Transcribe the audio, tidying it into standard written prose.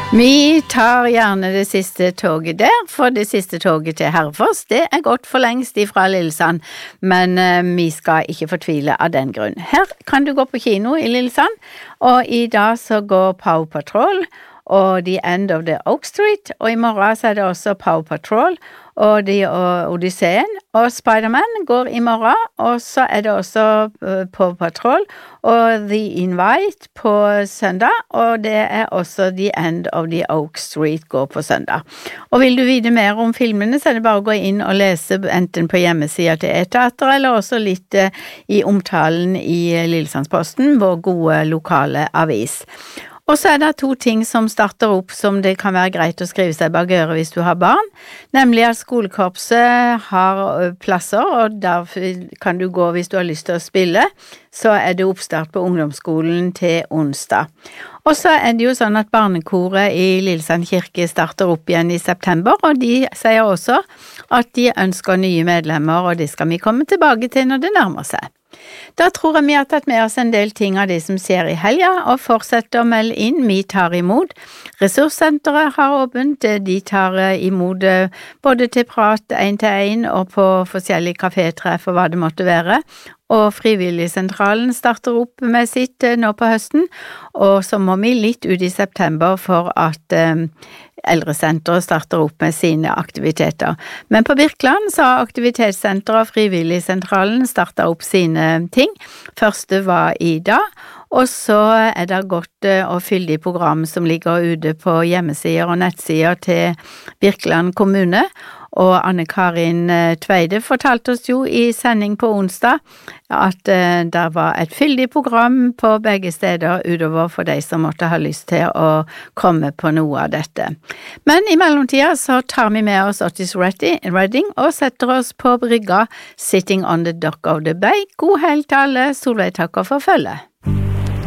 Vi tar gjerne det siste toget der, for det siste toget til Herrefoss, det gått for lengst ifra Lillesand, men vi skal ikke fortvile av den grunn. Her kan du gå på kino i Lillesand, og i dag så går Paw Patrol og The End of the Oak Street, og i morgen så det også Paw Patrol og Odysseen, og Spider-Man går i morgen, og så det også Paw Patrol og The Invite på søndag, og det også The End of the Oak Street går på søndag. Og vil du vite mer om filmene, så det bare å gå inn og lese enten på hjemmesiden til E-teater, eller også litt i omtalen i Lillesandsposten, vår gode lokale avis. Og så det to ting som starter opp som det kan være greit å skrive seg bak øret hvis du har barn, nemlig at skolekorpset har plasser, og der kan du gå hvis du har lyst til å spille, så det oppstart på ungdomsskolen til onsdag. Og så det jo sånn at barnekoret i Lillesand kirke starter opp igjen i september, og de sier også at de ønsker nye medlemmer, og det skal vi komme tilbake til når det nærmer seg. Da tror jeg vi har tatt med oss en del ting av det som skjer i helga, og fortsetter å melde inn. Vi tar imot. Ressurssenteret har åpent. De tar imot både til prat 1-til-1 og på forskjellige kafétreff og hva det måtte være. Og Frivilligsentralen starter opp med sitt nå på høsten, og så må vi litt ut i september for at Eldresenteret starter opp med sine aktiviteter. Men på Birkeland så har Aktivitetssenteret og Frivilligsentralen startet opp sine ting. Første var i dag, og så det godt og fyldig program som ligger ute på hjemmesider og nettsider til Birkeland kommune. Og Anne-Karin Tveide fortalte oss jo i sending på onsdag at det var et fyldig program på begge steder utover for de som måtte ha lyst til å komme på noe av dette. Men i mellomtida så tar vi med oss Otis Redding og setter oss på brygga Sitting on the Dock of the Bay. God helg til alle, Solveig takker for følget.